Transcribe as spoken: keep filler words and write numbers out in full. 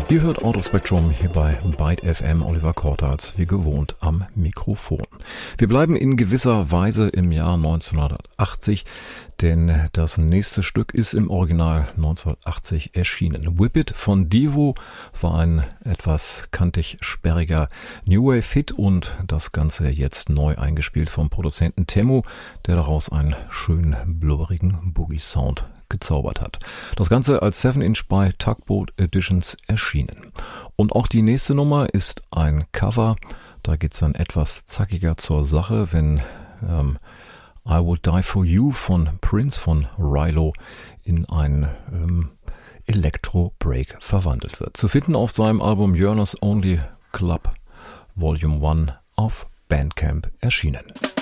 Ihr hört Autospektrum hier bei Byte F M, Oliver Kortals, wie gewohnt am Mikrofon. Wir bleiben in gewisser Weise im Jahr neunzehnhundertachtzig, denn das nächste Stück ist im Original neunzehnhundertachtzig erschienen. Whip It von Devo war ein etwas kantig sperriger New Wave Hit und das Ganze jetzt neu eingespielt vom Produzenten Temu, der daraus einen schönen blubberigen Boogie-Sound gezaubert hat. Das Ganze als seven inch bei Tugboat Editions erschienen. Und auch die nächste Nummer ist ein Cover. Da geht es dann etwas zackiger zur Sache, wenn ähm, I Would Die For You von Prince von Rilo in ein ähm, Electro-Break verwandelt wird. Zu finden auf seinem Album Yearner's Only Club Volume one auf Bandcamp erschienen.